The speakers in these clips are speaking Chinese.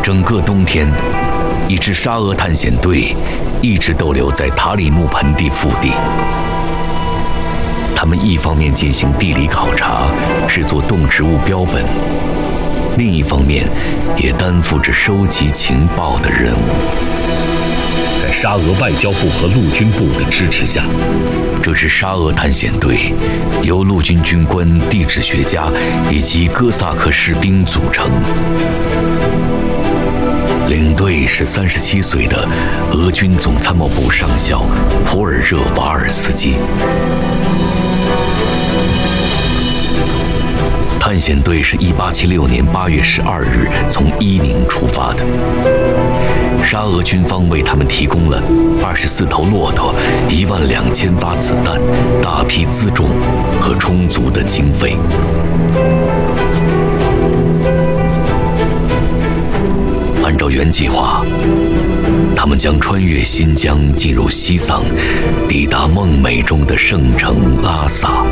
整个冬天，一支沙俄探险队一直逗留在塔里木盆地腹地。他们一方面进行地理考察，制作动植物标本，另一方面也担负着收集情报的任务。 在沙俄外交部和陆军部的支持下， 这支沙俄探险队由陆军军官、地质学家以及哥萨克士兵组成。领队是37岁的俄军总参谋部上校普尔热瓦尔斯基。探险队是1876年8月12日从伊宁出发的。沙俄军方为他们提供了24头骆驼、12000发子弹、大批辎重和充足的经费。按照原计划，他们将穿越新疆进入西藏，抵达梦寐中的圣城拉萨。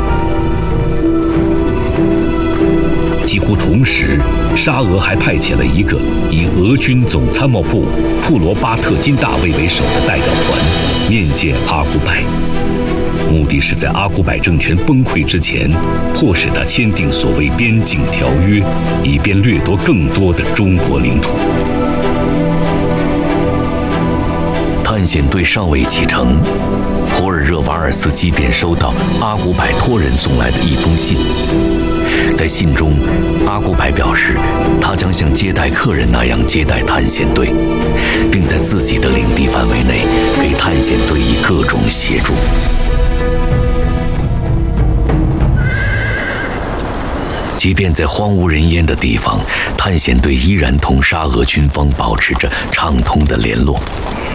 几乎同时，沙俄还派遣了一个以俄军总参谋部库罗巴特金大尉为首的代表团面见阿古柏，目的是在阿古柏政权崩溃之前，迫使他签订所谓边境条约，以便掠夺更多的中国领土。 探险队尚未启程，普尔热瓦尔斯基便收到阿古柏托人送来的一封信。在信中，阿古柏表示，他将像接待客人那样接待探险队，并在自己的领地范围内给探险队以各种协助。即便在荒无人烟的地方，探险队依然同沙俄军方保持着畅通的联络。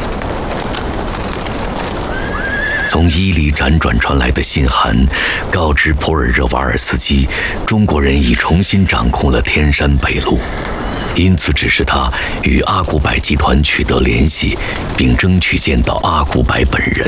从伊犁辗转传来的信函，告知普尔热瓦尔斯基，中国人已重新掌控了天山北路，因此指示他与阿古柏集团取得联系，并争取见到阿古柏本人。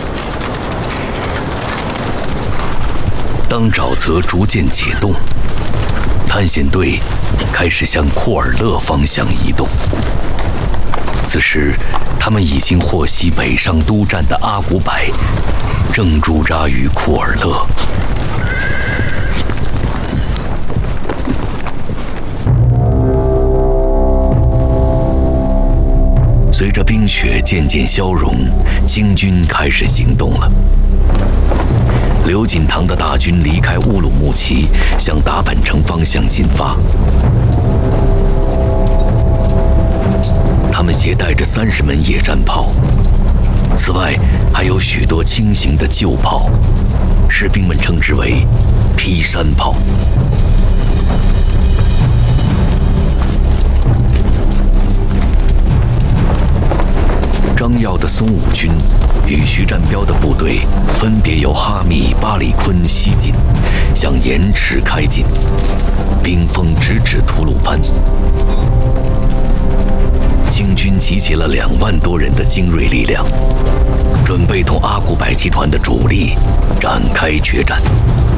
当沼泽逐渐解冻，探险队开始向库尔勒方向移动。此时，他们已经获悉北上督战的阿古柏正驻扎于库尔勒。随着冰雪渐渐消融，清军开始行动了。刘锦堂的大军离开乌鲁木齐，向达本城方向进发。他们携带着30门野战炮，此外还有许多轻型的旧炮，士兵们称之为劈山炮。张耀的松武军与徐占彪的部队分别由哈密、巴里坤西进，向盐池开进，兵锋直指吐鲁番。清军集结了2万多人的精锐力量，准备同阿古柏集团的主力展开决战。